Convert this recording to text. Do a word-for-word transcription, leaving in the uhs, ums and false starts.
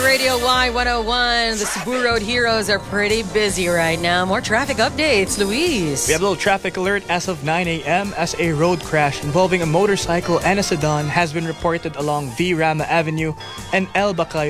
Radio Y one oh one. The Cebu Road Heroes are pretty busy right now. More traffic updates, Luis. We have a little traffic alert as of nine a.m. as a road crash involving a motorcycle and a sedan has been reported along V. Rama Avenue and El Bacayo